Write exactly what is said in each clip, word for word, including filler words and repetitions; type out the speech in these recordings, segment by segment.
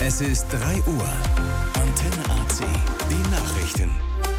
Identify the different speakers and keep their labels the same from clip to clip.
Speaker 1: Es ist drei Uhr. Antenne A C. Die Nachrichten.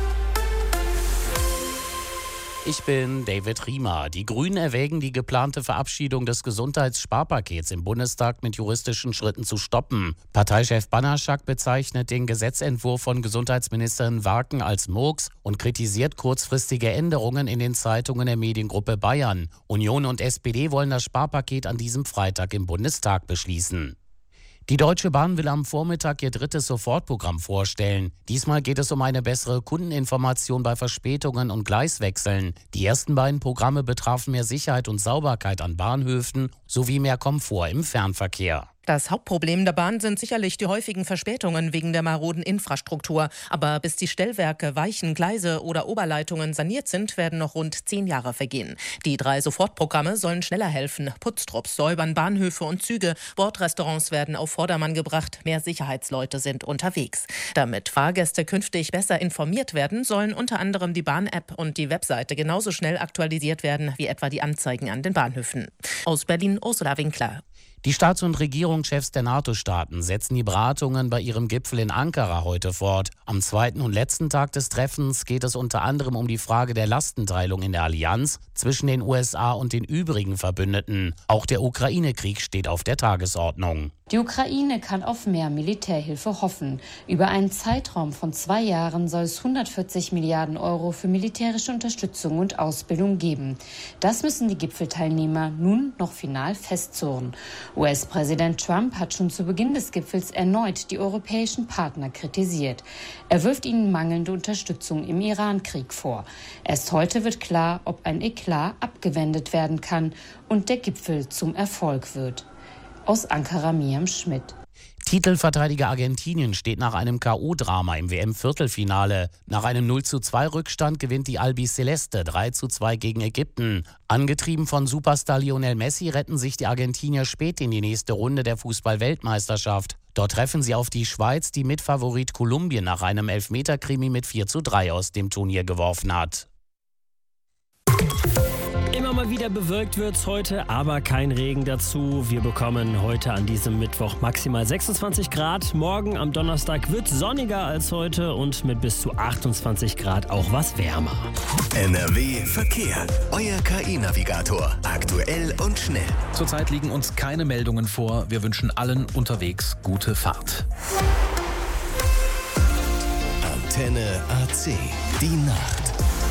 Speaker 2: Ich bin David Riemer. Die Grünen erwägen, die geplante Verabschiedung des Gesundheitssparpakets im Bundestag mit juristischen Schritten zu stoppen. Parteichef Banaschak bezeichnet den Gesetzentwurf von Gesundheitsministerin Warken als Murks und kritisiert kurzfristige Änderungen in den Zeitungen der Mediengruppe Bayern. Union und S P D wollen das Sparpaket an diesem Freitag im Bundestag beschließen. Die Deutsche Bahn will am Vormittag ihr drittes Sofortprogramm vorstellen. Diesmal geht es um eine bessere Kundeninformation bei Verspätungen und Gleiswechseln. Die ersten beiden Programme betrafen mehr Sicherheit und Sauberkeit an Bahnhöfen sowie mehr Komfort im Fernverkehr.
Speaker 3: Das Hauptproblem der Bahn sind sicherlich die häufigen Verspätungen wegen der maroden Infrastruktur. Aber bis die Stellwerke, Weichen, Gleise oder Oberleitungen saniert sind, werden noch rund zehn Jahre vergehen. Die drei Sofortprogramme sollen schneller helfen. Putztrupps säubern Bahnhöfe und Züge. Bordrestaurants werden auf Vordermann gebracht. Mehr Sicherheitsleute sind unterwegs. Damit Fahrgäste künftig besser informiert werden, sollen unter anderem die Bahn-App und die Webseite genauso schnell aktualisiert werden wie etwa die Anzeigen an den Bahnhöfen. Aus Berlin, Ursula Winkler.
Speaker 2: Die Staats- und Regierungschefs der NATO-Staaten setzen die Beratungen bei ihrem Gipfel in Ankara heute fort. Am zweiten und letzten Tag des Treffens geht es unter anderem um die Frage der Lastenteilung in der Allianz zwischen den U S A und den übrigen Verbündeten. Auch der Ukraine-Krieg steht auf der Tagesordnung.
Speaker 4: Die Ukraine kann auf mehr Militärhilfe hoffen. Über einen Zeitraum von zwei Jahren soll es hundertvierzig Milliarden Euro für militärische Unterstützung und Ausbildung geben. Das müssen die Gipfelteilnehmer nun noch final festzurren. U S-Präsident Trump hat schon zu Beginn des Gipfels erneut die europäischen Partner kritisiert. Er wirft ihnen mangelnde Unterstützung im Iran-Krieg vor. Erst heute wird klar, ob ein Eklat abgewendet werden kann und der Gipfel zum Erfolg wird. Aus Ankara Miriam Schmidt.
Speaker 2: Titelverteidiger Argentinien steht nach einem K O-Drama im W M-Viertelfinale. Nach einem null zu zwei Rückstand gewinnt die Albiceleste drei zu zwei gegen Ägypten. Angetrieben von Superstar Lionel Messi retten sich die Argentinier spät in die nächste Runde der Fußball-Weltmeisterschaft. Dort treffen sie auf die Schweiz, die Mitfavorit Kolumbien nach einem Elfmeter-Krimi mit vier zu drei aus dem Turnier geworfen hat.
Speaker 5: Immer mal wieder bewölkt wird's heute, aber kein Regen dazu. Wir bekommen heute an diesem Mittwoch maximal sechsundzwanzig Grad. Morgen am Donnerstag wird sonniger als heute und mit bis zu achtundzwanzig Grad auch was wärmer.
Speaker 1: N R W Verkehr. Euer K I-Navigator. Aktuell und schnell.
Speaker 6: Zurzeit liegen uns keine Meldungen vor. Wir wünschen allen unterwegs gute Fahrt.
Speaker 1: Antenne A C. Die Nacht.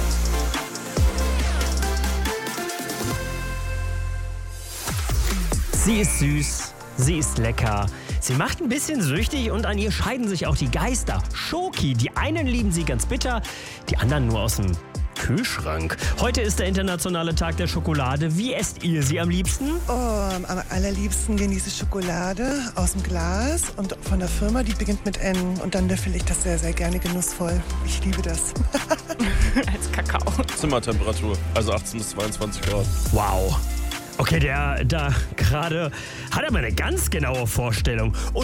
Speaker 5: Sie ist süß, sie ist lecker, sie macht ein bisschen süchtig und an ihr scheiden sich auch die Geister. Schoki, die einen lieben sie ganz bitter, die anderen nur aus dem Kühlschrank. Heute ist der internationale Tag der Schokolade. Wie esst ihr sie am liebsten?
Speaker 7: Oh, am allerliebsten genieße ich Schokolade aus dem Glas und von der Firma, die beginnt mit N. Und dann löffel ich das sehr, sehr gerne genussvoll. Ich liebe das.
Speaker 3: Als Kakao.
Speaker 8: Zimmertemperatur, also achtzehn bis zweiundzwanzig Grad.
Speaker 5: Wow. Okay, der da gerade hat aber eine ganz genaue Vorstellung.